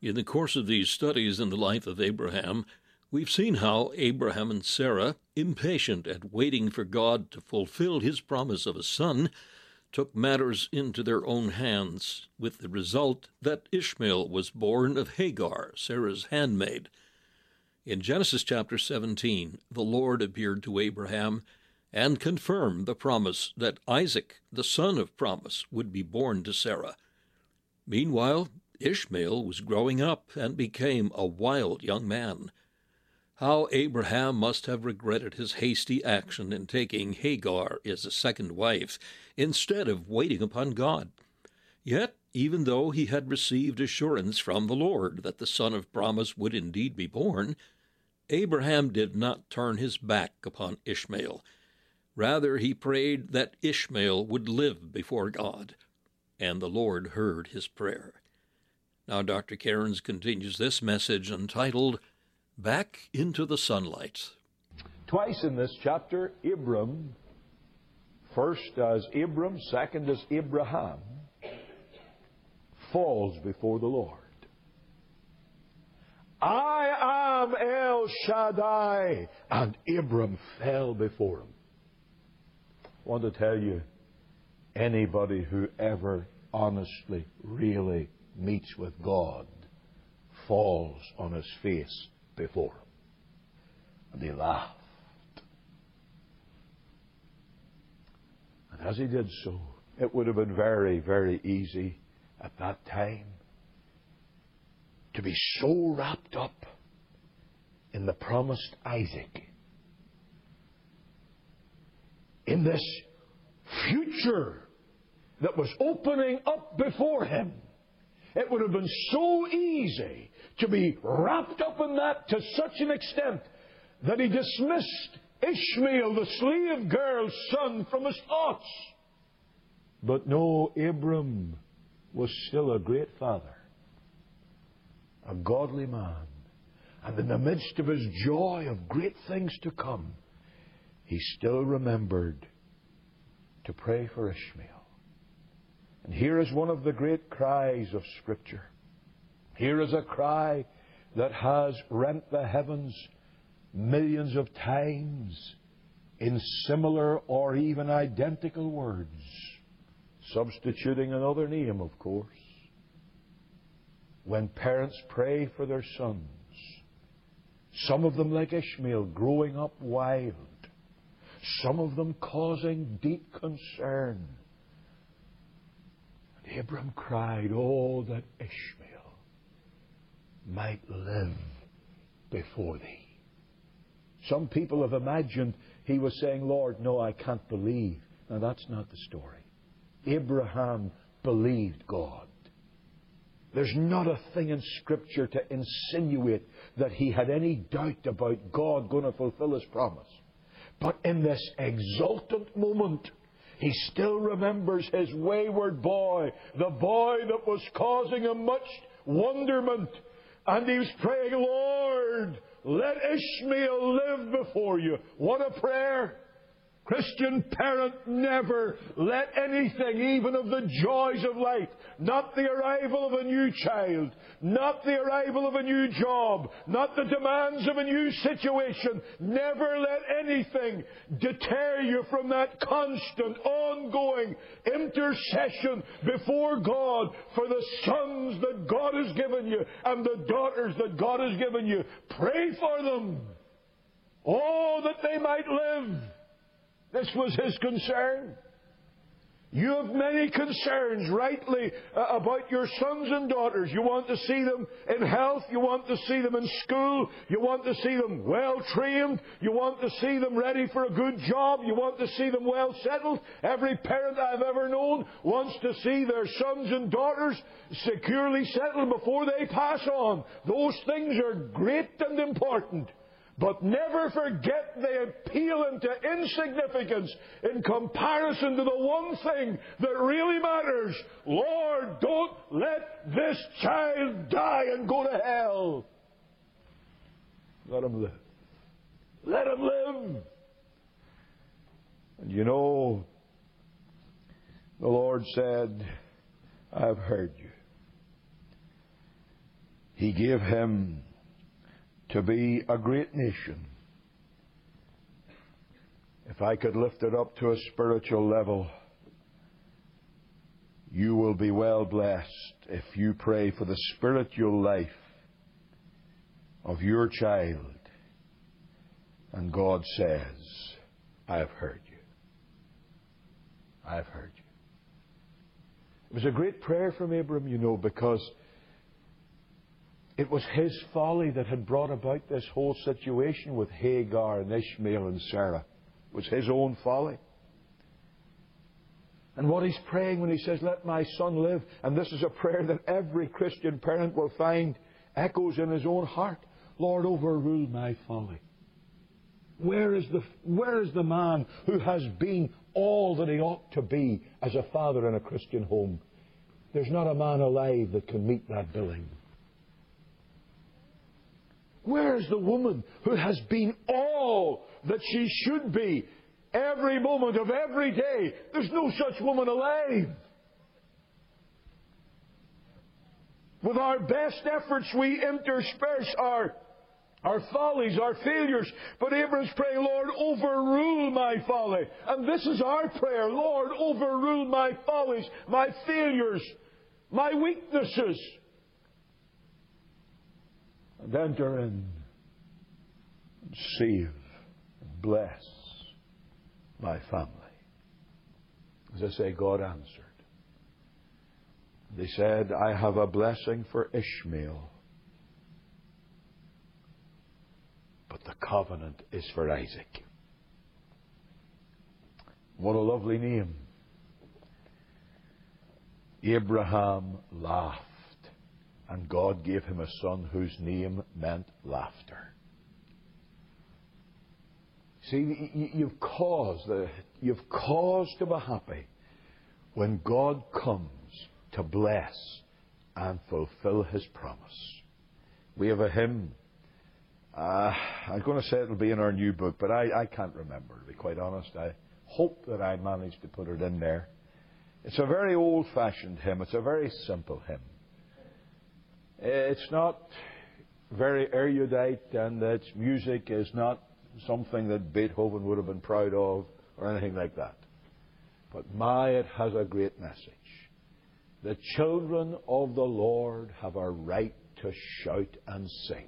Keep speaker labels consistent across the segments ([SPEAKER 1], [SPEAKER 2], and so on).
[SPEAKER 1] In the course of these studies in the life of Abraham, we've seen how Abraham and Sarah, impatient at waiting for God to fulfill his promise of a son, took matters into their own hands, with the result that Ishmael was born of Hagar, Sarah's handmaid. In Genesis chapter 17, the Lord appeared to Abraham and confirmed the promise that Isaac, the son of promise, would be born to Sarah. Meanwhile, Ishmael was growing up and became a wild young man. How Abraham must have regretted his hasty action in taking Hagar as a second wife instead of waiting upon God. Yet, even though he had received assurance from the Lord that the son of promise would indeed be born, Abraham did not turn his back upon Ishmael. Rather, he prayed that Ishmael would live before God, and the Lord heard his prayer. Now, Dr. Cairns continues this message entitled, Back into the Sunlight.
[SPEAKER 2] Twice in this chapter, Abram, first as Abram, second as Abraham, falls before the Lord. I am El Shaddai, and Abram fell before him. I want to tell you, anybody who ever honestly, really meets with God falls on his face before him. And he laughed. And as he did so, it would have been very, very easy at that time to be so wrapped up in the promised Isaac, in this future that was opening up before him. It would have been so easy to be wrapped up in that to such an extent that he dismissed Ishmael, the slave girl's son, from his thoughts. But no, Abram was still a great father, a godly man. And in the midst of his joy of great things to come, he still remembered to pray for Ishmael. And here is one of the great cries of Scripture. Here is a cry that has rent the heavens millions of times in similar or even identical words, substituting another name, of course. When parents pray for their sons, some of them like Ishmael growing up wild, some of them causing deep concern. And Abram cried, "Oh, that Ishmael might live before thee." Some people have imagined he was saying, "Lord, no, I can't believe." Now, that's not the story. Abraham believed God. There's not a thing in Scripture to insinuate that he had any doubt about God going to fulfill His promise. But in this exultant moment, he still remembers his wayward boy, the boy that was causing him much wonderment. And he was praying, "Lord, let Ishmael live before you." What a prayer! Christian parent, never let anything, even of the joys of life, not the arrival of a new child, not the arrival of a new job, not the demands of a new situation, never let anything deter you from that constant, ongoing intercession before God for the sons that God has given you and the daughters that God has given you. Pray for them. Oh, that they might live. This was his concern. You have many concerns, rightly, about your sons and daughters. You want to see them in health. You want to see them in school. You want to see them well trained. You want to see them ready for a good job. You want to see them well settled. Every parent I've ever known wants to see their sons and daughters securely settled before they pass on. Those things are great and important. But never forget they pale into insignificance in comparison to the one thing that really matters. Lord, don't let this child die and go to hell. Let him live. Let him live. And you know, the Lord said, "I've heard you." He gave him to be a great nation. If I could lift it up to a spiritual level, you will be well blessed if you pray for the spiritual life of your child. And God says, I have heard you. I have heard you. It was a great prayer from Abram, you know, because it was his folly that had brought about this whole situation with Hagar and Ishmael and Sarah. It was his own folly. And what he's praying when he says, let my son live, and this is a prayer that every Christian parent will find echoes in his own heart. Lord, overrule my folly. Where is the man who has been all that he ought to be as a father in a Christian home? There's not a man alive that can meet that billing. Where is the woman who has been all that she should be every moment of every day? There's no such woman alive. With our best efforts, we intersperse our follies, our failures. But Abram's praying, Lord, overrule my folly. And this is our prayer. Lord, overrule my follies, my failures, my weaknesses. And enter in and save and bless my family. As I say, God answered. They said, I have a blessing for Ishmael, but the covenant is for Isaac. What a lovely name. Abraham laughed, and God gave him a son whose name meant laughter. See, you've cause to be happy when God comes to bless and fulfill His promise. We have a hymn. I'm going to say it'll be in our new book, but I can't remember, to be quite honest. I hope that I managed to put it in there. It's a very old-fashioned hymn. It's a very simple hymn. It's not very erudite, and its music is not something that Beethoven would have been proud of or anything like that. But it has a great message. The children of the Lord have a right to shout and sing.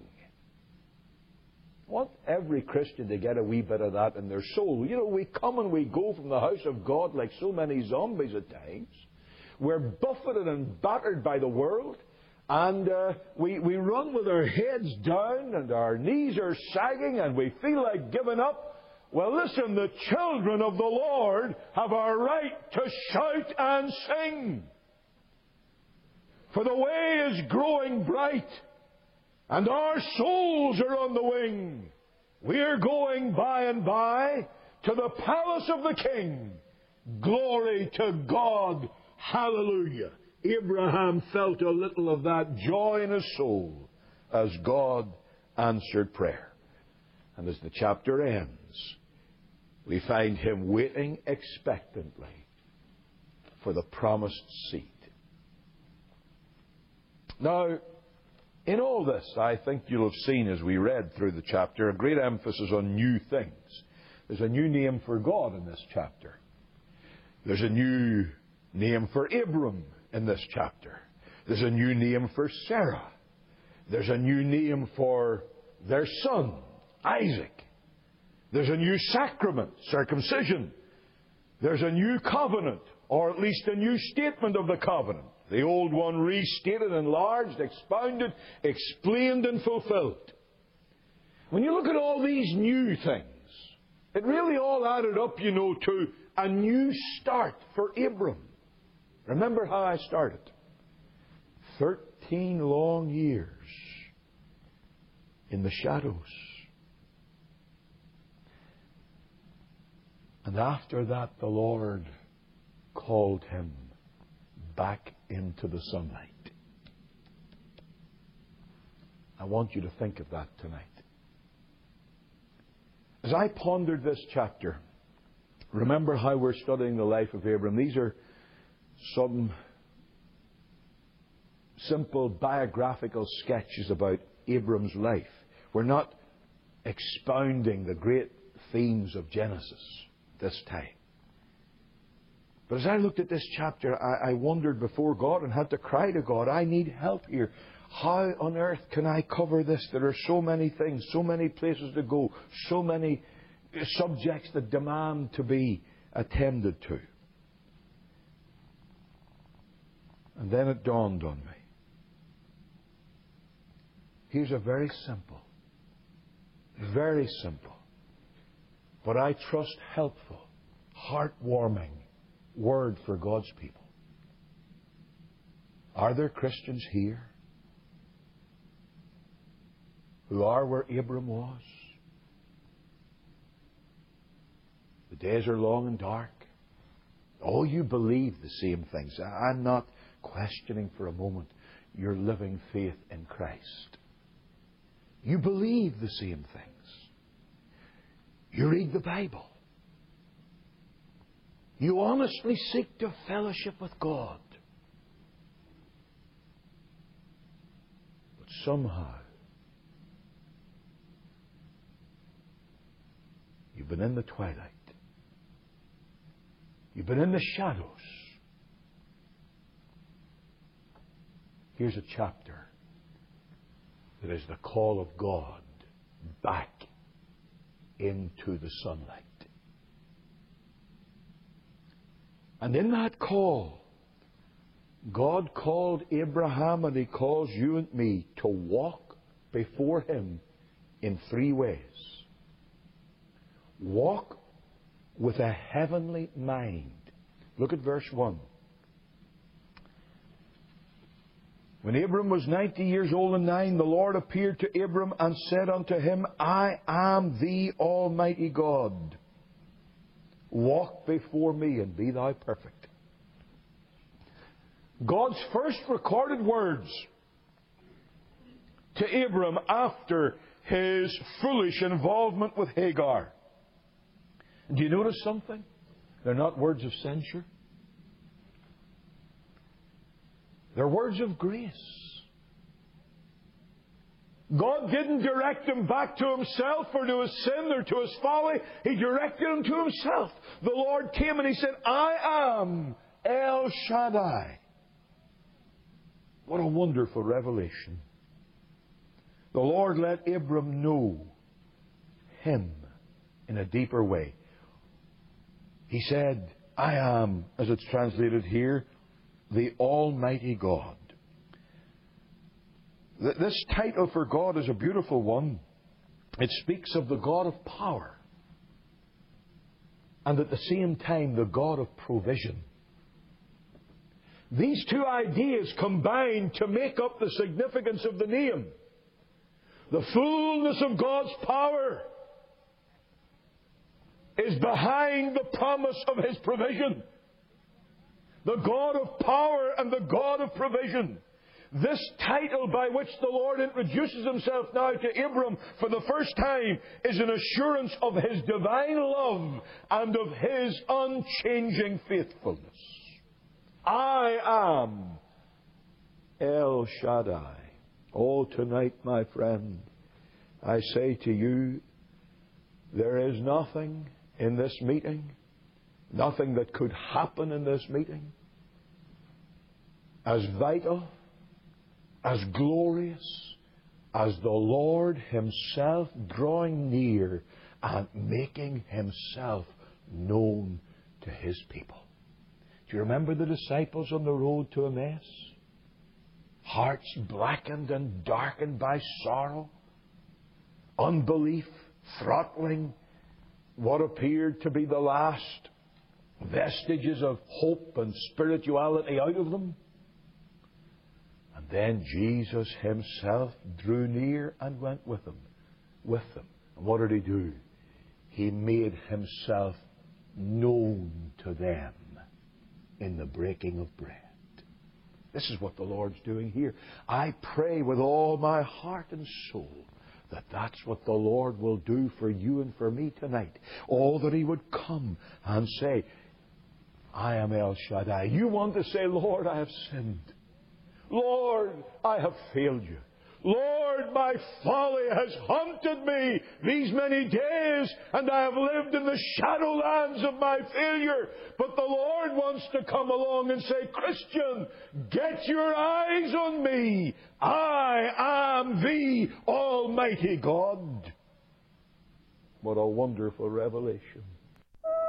[SPEAKER 2] I want every Christian to get a wee bit of that in their soul. You know, we come and we go from the house of God like so many zombies at times. We're buffeted and battered by the world. And we run with our heads down and our knees are sagging and we feel like giving up. Well, listen, the children of the Lord have a right to shout and sing. For the way is growing bright, and our souls are on the wing. We're going by and by to the palace of the King. Glory to God. Hallelujah. Abraham felt a little of that joy in his soul as God answered prayer. And as the chapter ends, we find him waiting expectantly for the promised seed. Now, in all this, I think you'll have seen as we read through the chapter, a great emphasis on new things. There's a new name for God in this chapter. There's a new name for Abram in this chapter. There's a new name for Sarah. There's a new name for their son, Isaac. There's a new sacrament, circumcision. There's a new covenant, or at least a new statement of the covenant. The old one restated, enlarged, expounded, explained, and fulfilled. When you look at all these new things, it really all added up, you know, to a new start for Abram. Remember how I started? 13 long years in the shadows. And after that, the Lord called him back into the sunlight. I want you to think of that tonight. As I pondered this chapter, remember how we're studying the life of Abram. These are some simple biographical sketches about Abram's life. We're not expounding the great themes of Genesis this time. But as I looked at this chapter, I wondered before God and had to cry to God, I need help here. How on earth can I cover this? There are so many things, so many places to go, so many subjects that demand to be attended to. And then it dawned on me. Here's a very simple, but I trust helpful, heartwarming word for God's people. Are there Christians here who are where Abram was? The days are long and dark. Oh, you believe the same things. I'm not questioning for a moment your living faith in Christ. You believe the same things. You read the Bible. You honestly seek to fellowship with God. But somehow, you've been in the twilight. You've been in the shadows. Here's a chapter that is the call of God back into the sunlight. And in that call, God called Abraham and He calls you and me to walk before Him in three ways. Walk with a heavenly mind. Look at verse 1. When Abram was 90 years old and 9, the Lord appeared to Abram and said unto him, I am the Almighty God. Walk before me and be thou perfect. God's first recorded words to Abram after his foolish involvement with Hagar. Do you notice something? They're not words of censure. They're words of grace. God didn't direct him back to himself or to his sin or to his folly. He directed him to himself. The Lord came and He said, I am El Shaddai. What a wonderful revelation. The Lord let Abram know Him in a deeper way. He said, I am, as it's translated here, the Almighty God. This title for God is a beautiful one. It speaks of the God of power and at the same time the God of provision. These two ideas combine to make up the significance of the name. The fullness of God's power is behind the promise of His provision. The God of power and the God of provision. This title by which the Lord introduces Himself now to Abram for the first time is an assurance of His divine love and of His unchanging faithfulness. I am El Shaddai. Oh, tonight, my friend, I say to you, there is nothing in this meeting, nothing that could happen in this meeting as vital, as glorious as the Lord Himself drawing near and making Himself known to His people. Do you remember the disciples on the road to Emmaus? Hearts blackened and darkened by sorrow, unbelief, throttling what appeared to be the last vestiges of hope and spirituality out of them. And then Jesus Himself drew near and went with them. And what did He do? He made Himself known to them in the breaking of bread. This is what the Lord's doing here. I pray with all my heart and soul that that's what the Lord will do for you and for me tonight. Oh, that He would come and say, I am El Shaddai. You want to say, Lord, I have sinned. Lord, I have failed you. Lord, my folly has haunted me these many days, and I have lived in the shadowlands of my failure. But the Lord wants to come along and say, Christian, get your eyes on me. I am the Almighty God. What a wonderful revelation.